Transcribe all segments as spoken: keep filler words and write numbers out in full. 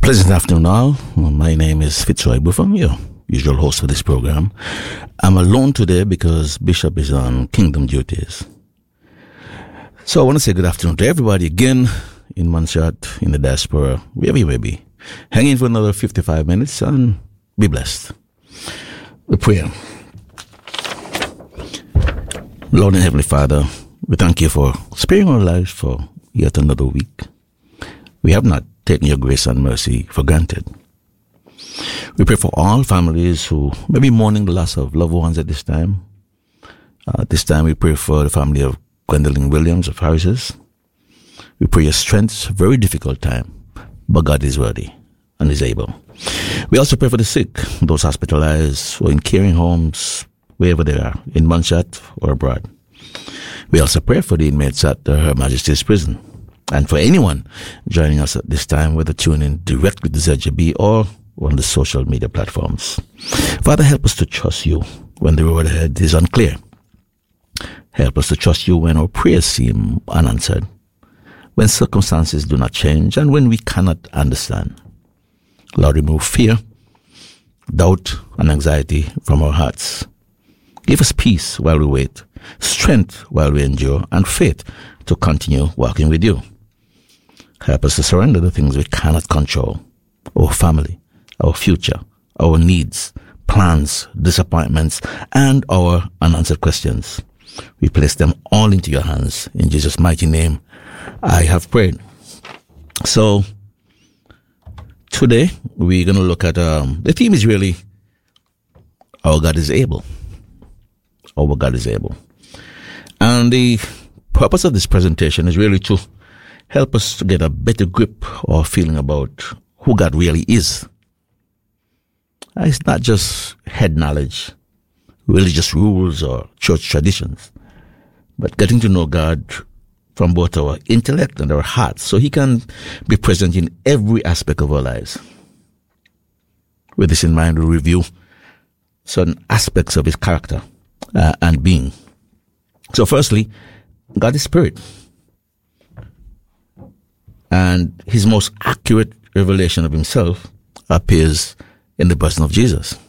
Pleasant afternoon all. My name is Fitzroy Buffon, your usual host for this program. I'm alone today because Bishop is on kingdom duties. So I want to say good afternoon to everybody again in Montserrat, in the diaspora, wherever you may be. Hang in for another fifty-five minutes and be blessed. We pray. Lord and Heavenly Father, we thank you for sparing our lives for yet another week. We have not taken your grace and mercy for granted. We pray for all families who may be mourning the loss of loved ones at this time. Uh, at this time, we pray for the family of Gwendolyn Williams of Harris's. We pray your strength. It's a very difficult time, but God is worthy and is able. We also pray for the sick, those hospitalized or in caring homes, wherever they are, in Montserrat or abroad. We also pray for the inmates at uh, Her Majesty's Prison. And for anyone joining us at this time, whether tuning in directly to Z J B or on the social media platforms. Father, help us to trust you when the road ahead is unclear. Help us to trust you when our prayers seem unanswered, when circumstances do not change, and when we cannot understand. Lord, remove fear, doubt, and anxiety from our hearts. Give us peace while we wait, strength while we endure, and faith to continue walking with you. Help us to surrender the things we cannot control, our family, our future, our needs, plans, disappointments, and our unanswered questions. We place them all into your hands. In Jesus' mighty name, I have prayed. So, today, we're going to look at, um, the theme is really, our God is able. Our God is able. And the purpose of this presentation is really to help us to get a better grip or feeling about who God really is. It's not just head knowledge, religious rules, or church traditions, but getting to know God from both our intellect and our hearts so he can be present in every aspect of our lives. With this in mind, we'll review certain aspects of his character uh, and being. So firstly, God is spirit. And his most accurate revelation of himself appears in the person of Jesus.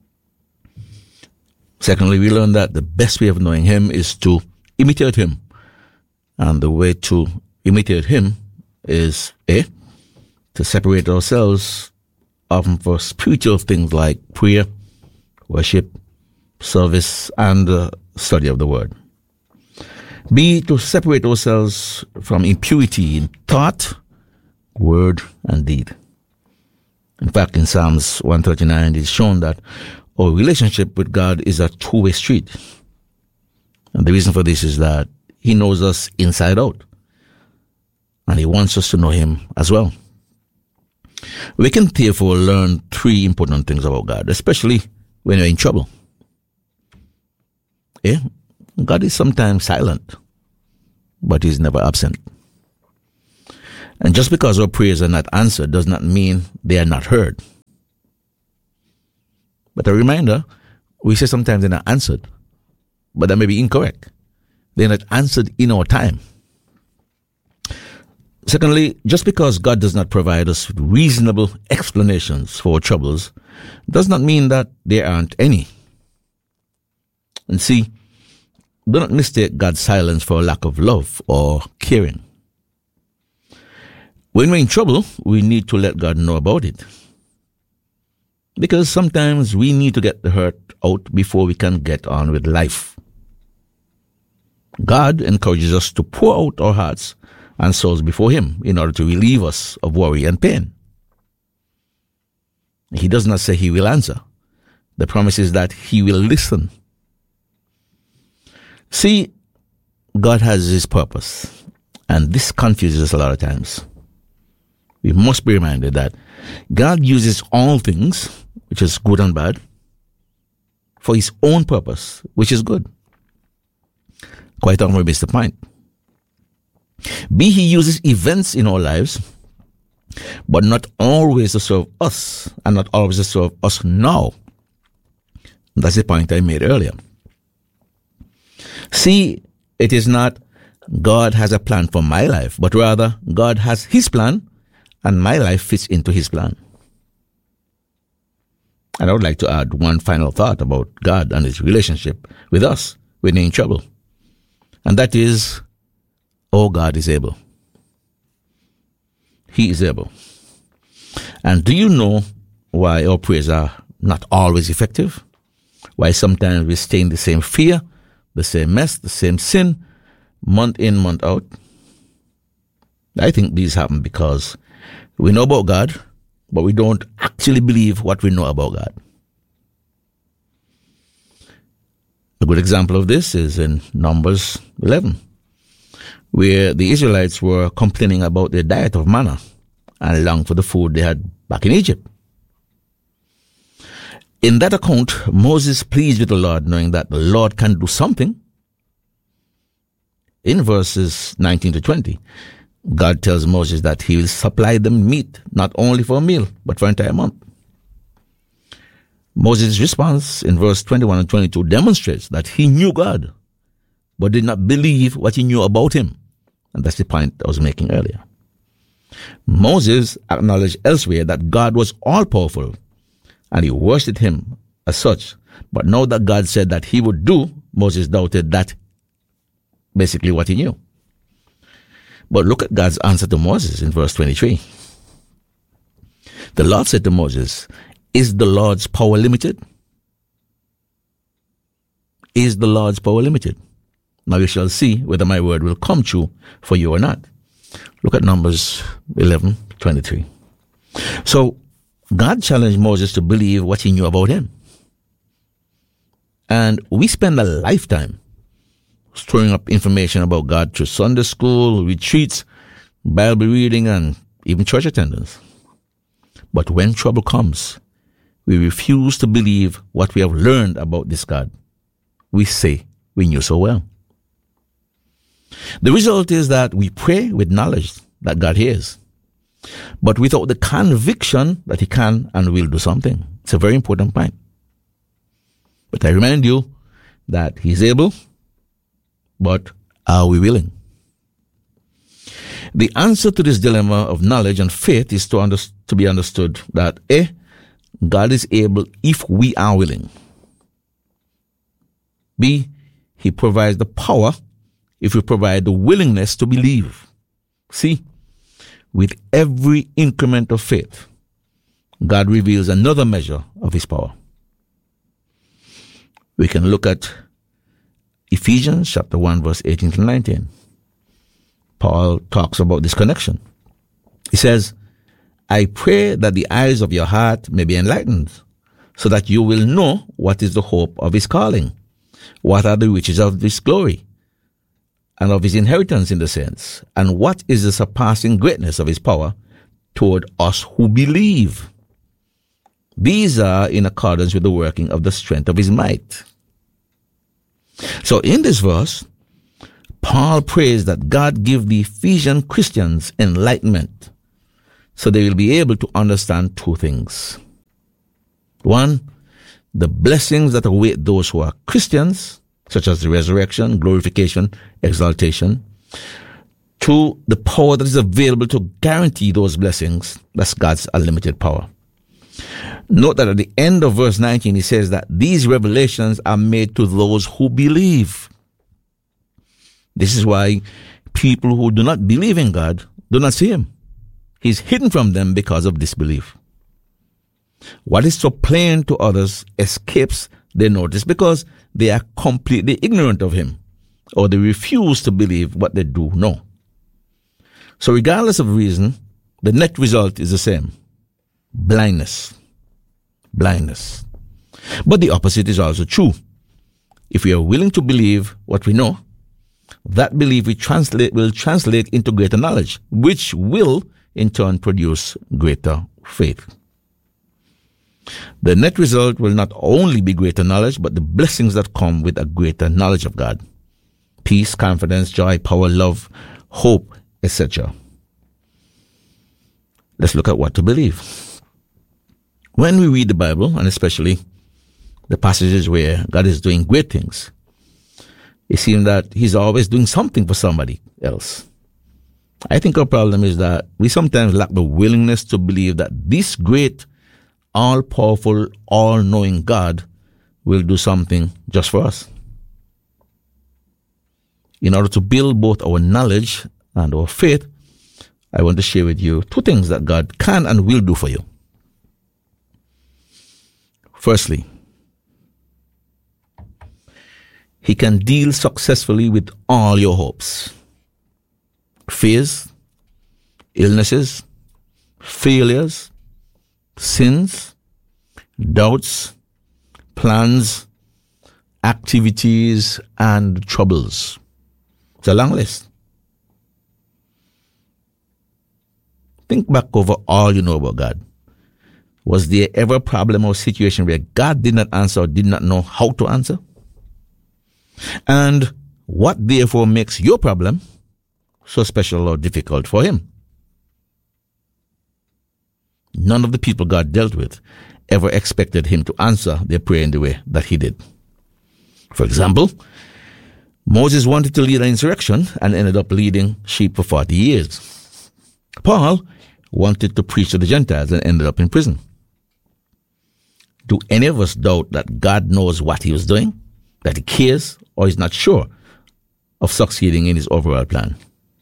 Secondly, we learn that the best way of knowing him is to imitate him. And the way to imitate him is A, to separate ourselves often for spiritual things like prayer, worship, service, and uh, study of the word. B, to separate ourselves from impurity in thought, word, and deed. In fact, in Psalms one thirty-nine, it is shown that our relationship with God is a two-way street. And the reason for this is that he knows us inside out. And he wants us to know him as well. We can therefore learn three important things about God, especially when you're in trouble. Yeah? God is sometimes silent, but he's never absent. And just because our prayers are not answered does not mean they are not heard. But a reminder, we say sometimes they're not answered, but that may be incorrect. They're not answered in our time. Secondly, just because God does not provide us with reasonable explanations for our troubles does not mean that there aren't any. And see, do not mistake God's silence for a lack of love or caring. When we're in trouble, we need to let God know about it. Because sometimes we need to get the hurt out before we can get on with life. God encourages us to pour out our hearts and souls before him in order to relieve us of worry and pain. He does not say he will answer. The promise is that he will listen. See, God has his purpose, and this confuses us a lot of times. We must be reminded that God uses all things, which is good and bad, for his own purpose, which is good. Quite often we miss the point. B, he uses events in our lives, but not always to serve us, and not always to serve us now. That's the point I made earlier. See, it is not God has a plan for my life, but rather God has his plan and my life fits into his plan. And I would like to add one final thought about God and his relationship with us when we're in trouble. And that is, oh, God is able. He is able. And do you know why our prayers are not always effective? Why sometimes we stay in the same fear, the same mess, the same sin, month in, month out? I think these happen because we know about God, but we don't actually believe what we know about God. A good example of this is in Numbers eleven, where the Israelites were complaining about their diet of manna and longed for the food they had back in Egypt. In that account, Moses pleads with the Lord, knowing that the Lord can do something. In verses nineteen to twenty, God tells Moses that he will supply them meat, not only for a meal, but for an entire month. Moses' response in verse twenty-one and twenty-two demonstrates that he knew God, but did not believe what he knew about him. And that's the point I was making earlier. Moses acknowledged elsewhere that God was all-powerful, and he worshipped him as such. But now that God said that he would do, Moses doubted that, basically what he knew. But look at God's answer to Moses in verse twenty-three. The Lord said to Moses, is the Lord's power limited? Is the Lord's power limited? Now you shall see whether my word will come true for you or not. Look at Numbers eleven twenty-three. So God challenged Moses to believe what he knew about him. And we spend a lifetime storing up information about God through Sunday school, retreats, Bible reading, and even church attendance. But when trouble comes, we refuse to believe what we have learned about this God we say we knew so well. The result is that we pray with knowledge that God hears, but without the conviction that he can and will do something. It's a very important point. But I remind you that he's able, but are we willing? The answer to this dilemma of knowledge and faith is to, under, to be understood that A, God is able if we are willing. B, he provides the power if we provide the willingness to believe. C, with every increment of faith, God reveals another measure of his power. We can look at Ephesians chapter one, verse eighteen to nineteen. Paul talks about this connection. He says, I pray that the eyes of your heart may be enlightened, so that you will know what is the hope of his calling, what are the riches of his glory, and of his inheritance in the saints, and what is the surpassing greatness of his power toward us who believe. These are in accordance with the working of the strength of his might. So in this verse, Paul prays that God give the Ephesian Christians enlightenment so they will be able to understand two things. One, the blessings that await those who are Christians, such as the resurrection, glorification, exaltation. Two, the power that is available to guarantee those blessings. That's God's unlimited power. Note that at the end of verse nineteen, he says that these revelations are made to those who believe. This is why people who do not believe in God do not see him. He's hidden from them because of disbelief. What is so plain to others escapes their notice because they are completely ignorant of him, or they refuse to believe what they do know. So regardless of reason, the net result is the same. Blindness. Blindness. But the opposite is also true. If we are willing to believe what we know, that belief will translate, will translate into greater knowledge, which will in turn produce greater faith. The net result will not only be greater knowledge, but the blessings that come with a greater knowledge of God. Peace, confidence, joy, power, love, hope, et cetera. Let's look at what to believe. When we read the Bible, and especially the passages where God is doing great things, it seems that he's always doing something for somebody else. I think our problem is that we sometimes lack the willingness to believe that this great, all-powerful, all-knowing God will do something just for us. In order to build both our knowledge and our faith, I want to share with you two things that God can and will do for you. Firstly, He can deal successfully with all your hopes, fears, illnesses, failures, sins, doubts, plans, activities, and troubles. It's a long list. Think back over all you know about God. Was there ever a problem or situation where God did not answer or did not know how to answer? And what therefore makes your problem so special or difficult for Him? None of the people God dealt with ever expected Him to answer their prayer in the way that He did. For example, Moses wanted to lead an insurrection and ended up leading sheep for forty years. Paul wanted to preach to the Gentiles and ended up in prison. Do any of us doubt that God knows what He was doing, that He cares, or is not sure of succeeding in His overall plan?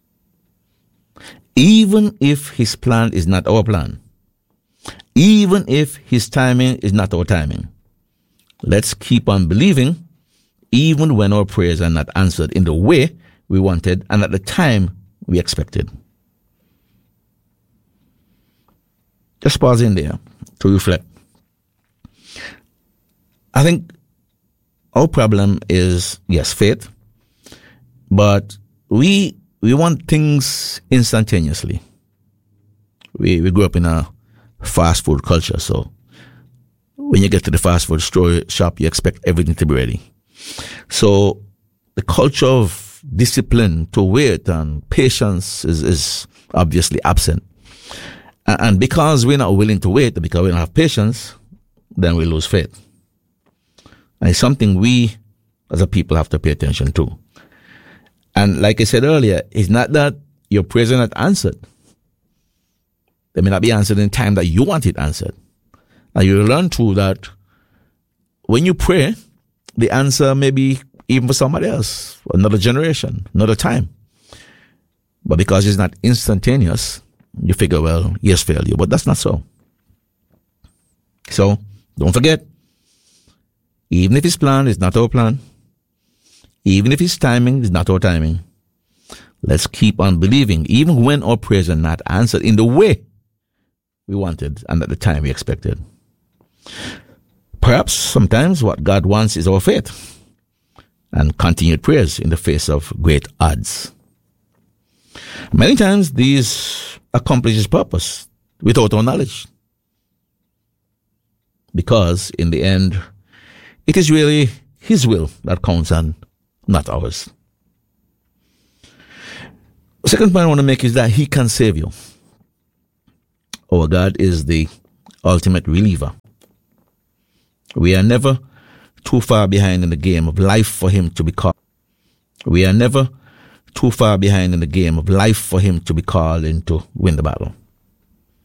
Even if His plan is not our plan, even if His timing is not our timing, let's keep on believing even when our prayers are not answered in the way we wanted and at the time we expected. Just pause in there to reflect. I think our problem is, yes, faith, but we we want things instantaneously. We we grew up in a fast food culture, so when you get to the fast food store shop, you expect everything to be ready. So the culture of discipline to wait and patience is, is obviously absent. And because we're not willing to wait, because we don't have patience, then we lose faith. And it's something we as a people have to pay attention to. And like I said earlier, it's not that your prayers are not answered. They may not be answered in time that you want it answered. And you learn too that when you pray, the answer may be even for somebody else, another generation, another time. But because it's not instantaneous, you figure, well, yes, failure. But that's not so. So, don't forget, even if His plan is not our plan, even if His timing is not our timing, let's keep on believing, even when our prayers are not answered in the way we wanted and at the time we expected. Perhaps sometimes what God wants is our faith and continued prayers in the face of great odds. Many times these accomplish His purpose without our knowledge, because in the end, it is really His will that counts and not ours. The second point I want to make is that He can save you. Our God is the ultimate reliever. We are never too far behind in the game of life for Him to be called. We are never too far behind in the game of life for Him to be called in to win the battle.